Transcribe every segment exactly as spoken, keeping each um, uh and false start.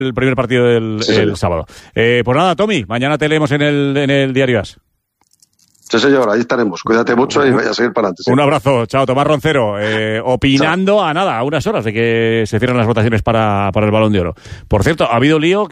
el primer partido del sí, el sábado. Eh, pues nada, Tommy, mañana te leemos en el, en el Diario As. Sí, señor, ahí estaremos. Cuídate mucho y vaya a seguir para adelante. ¿Sí? Un abrazo. Chao, Tomás Roncero. Eh, opinando Chao. a nada, a unas horas de que se cierran las votaciones para, para el Balón de Oro. Por cierto, ha habido lío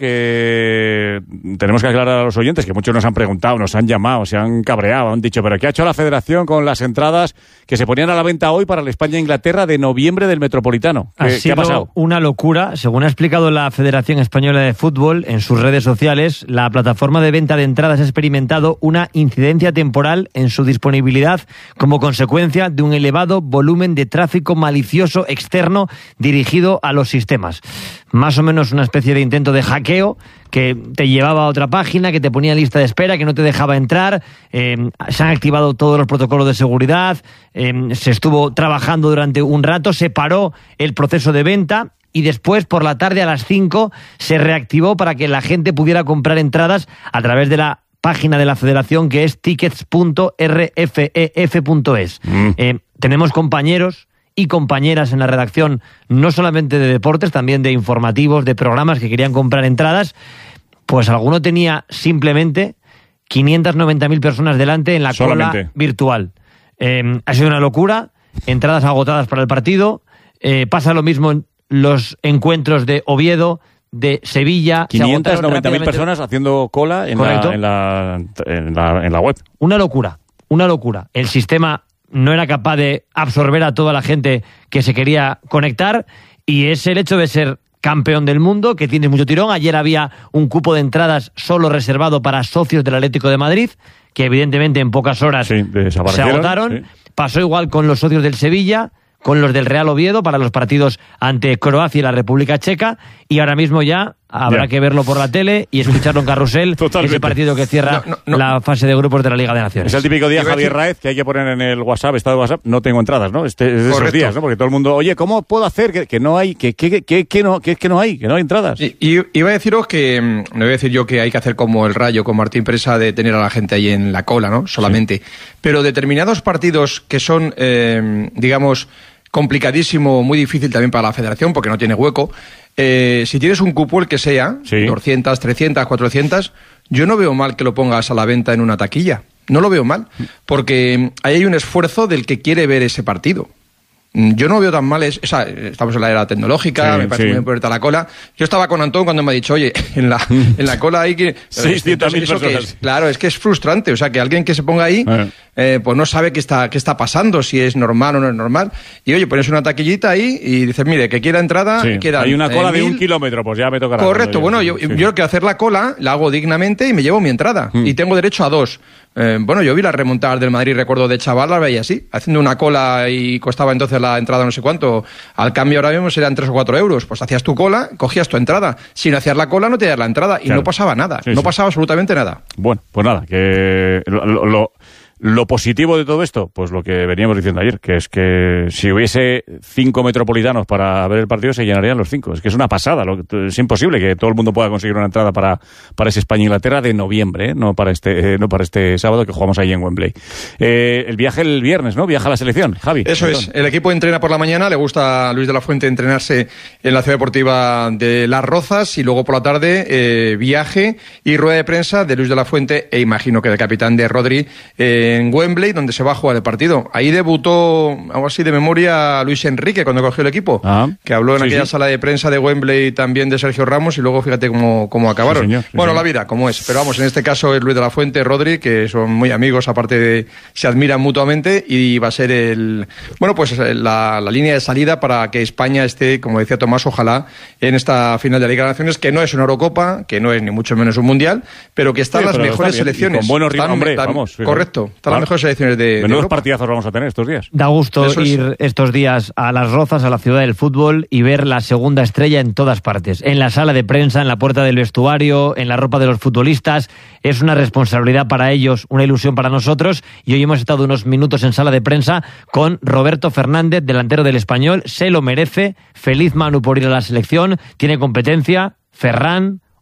que tenemos que aclarar a los oyentes, que muchos nos han preguntado, nos han llamado, se han cabreado, han dicho, ¿pero qué ha hecho la Federación con las entradas que se ponían a la venta hoy para la España-Inglaterra de noviembre del Metropolitano? ¿Qué ha, sido ¿qué ha pasado? Una locura. Según ha explicado la Federación Española de Fútbol en sus redes sociales, la plataforma de venta de entradas ha experimentado una incidencia temporal en su disponibilidad como consecuencia de un elevado volumen de tráfico malicioso externo dirigido a los sistemas. Más o menos una especie de intento de hackeo que te llevaba a otra página, que te ponía en lista de espera, que no te dejaba entrar. Eh, se han activado todos los protocolos de seguridad, eh, se estuvo trabajando durante un rato, se paró el proceso de venta y después, por la tarde a las cinco, se reactivó para que la gente pudiera comprar entradas a través de la página de la Federación, que es tickets punto r f e f punto es. Mm. Eh, tenemos compañeros y compañeras en la redacción, no solamente de deportes, también de informativos, de programas que querían comprar entradas. Pues alguno tenía simplemente quinientas noventa mil personas delante en la solamente. cola virtual. Eh, ha sido una locura, entradas agotadas para el partido. Eh, pasa lo mismo en los encuentros de Oviedo, de Sevilla. quinientas noventa mil personas haciendo cola en la, en, la, en, la, en la web. Una locura, una locura. El sistema no era capaz de absorber a toda la gente que se quería conectar, y es el hecho de ser campeón del mundo, que tienes mucho tirón. Ayer había un cupo de entradas solo reservado para socios del Atlético de Madrid, que evidentemente en pocas horas sí, se agotaron. Sí. Pasó igual con los socios del Sevilla, con los del Real Oviedo para los partidos ante Croacia y la República Checa, y ahora mismo ya habrá ya. que verlo por la tele y escucharlo en carrusel. Totalmente. Ese partido que cierra no, no, no. la fase de grupos de la Liga de Naciones. Es el típico día, Javier Raez, que hay que poner en el WhatsApp, estado de WhatsApp, no tengo entradas, ¿no? Este, es de esos días, ¿no? Porque todo el mundo, oye, ¿cómo puedo hacer que, que no hay, que, que, que, que no, que, que no hay, que no hay entradas? Y, y iba a deciros que, no voy a decir yo que hay que hacer como el Rayo, con Martín Presa, de tener a la gente ahí en la cola, ¿no? Solamente. Sí. Pero determinados partidos que son, eh, digamos, complicadísimo, muy difícil también para la Federación, porque no tiene hueco. Eh, si tienes un cupo, el que sea, sí. doscientas, trescientas, cuatrocientas, yo no veo mal que lo pongas a la venta en una taquilla. No lo veo mal, porque ahí hay un esfuerzo del que quiere ver ese partido. Yo no veo tan mal, es, o sea, estamos en la era tecnológica, sí, me parece sí. muy bien ponerte a la cola. Yo estaba con Antón cuando me ha dicho, oye, en la, en la cola hay que... seiscientas mil personas. Es, claro, es que es frustrante, o sea, que alguien que se ponga ahí, eh. Eh, pues no sabe qué está, qué está pasando, si es normal o no es normal. Y oye, pones una taquillita ahí y dices, mire, que quiera entrada... Sí. Queda, hay una cola eh, de mil... un kilómetro, pues ya me tocará. Correcto, bueno, yo, sí. yo quiero hacer la cola, la hago dignamente y me llevo mi entrada. Mm. Y tengo derecho a dos. Eh, bueno, yo vi las remontadas del Madrid, recuerdo de chaval, las veía así, haciendo una cola y costaba entonces la entrada no sé cuánto. Al cambio ahora mismo serían tres o cuatro euros. Pues hacías tu cola, cogías tu entrada. Si no hacías la cola, no te das la entrada. Y claro. no pasaba nada, sí, no sí. pasaba absolutamente nada. Bueno, pues nada, que lo... lo... Lo positivo de todo esto, pues lo que veníamos diciendo ayer, que es que si hubiese cinco metropolitanos para ver el partido, se llenarían los cinco. Es que es una pasada, lo, es imposible que todo el mundo pueda conseguir una entrada para, para ese España-Inglaterra de noviembre, ¿eh? no para este eh, no para este sábado que jugamos ahí en Wembley. Eh, el viaje el viernes, ¿no? Viaja a la selección, Javi. Eso perdón. es, el equipo entrena por la mañana, le gusta a Luis de la Fuente entrenarse en la Ciudad Deportiva de Las Rozas, y luego por la tarde eh, viaje y rueda de prensa de Luis de la Fuente, e imagino que del capitán de Rodri, eh, en Wembley, donde se va a jugar el partido. Ahí debutó, algo así de memoria, Luis Enrique cuando cogió el equipo, ah, que habló en sí, aquella sí. sala de prensa de Wembley también de Sergio Ramos, y luego fíjate cómo, cómo acabaron. Sí, señor, sí, bueno, señor. La vida, como es. Pero vamos, en este caso es Luis de la Fuente, Rodri, que son muy amigos, aparte de se admiran mutuamente, y va a ser el bueno pues la, la línea de salida para que España esté, como decía Tomás, ojalá en esta final de la Liga de Naciones, que no es una Eurocopa, que no es ni mucho menos un Mundial, pero que están sí, las mejores selecciones. Con buenos ritmos, hombre, tan, vamos. Correcto. Están las mejores selecciones de, Menudos de partidazos vamos a tener estos días. Da gusto Eso ir es. estos días a Las Rozas, a la ciudad del fútbol, y ver la segunda estrella en todas partes. En la sala de prensa, en la puerta del vestuario, en la ropa de los futbolistas. Es una responsabilidad para ellos, una ilusión para nosotros. Y hoy hemos estado unos minutos en sala de prensa con Roberto Fernández, delantero del Español. Se lo merece. Feliz Manu por ir a la selección. Tiene competencia. Ferran,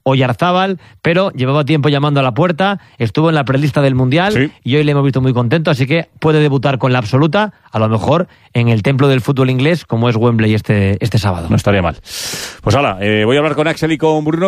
Oyarzábal, pero llevaba tiempo llamando a la puerta, estuvo en la prelista del Mundial sí. y hoy le hemos visto muy contento, así que puede debutar con la absoluta, a lo mejor en el templo del fútbol inglés, como es Wembley este, este sábado. No estaría mal. Pues hala, eh, voy a hablar con Axel y con Bruno.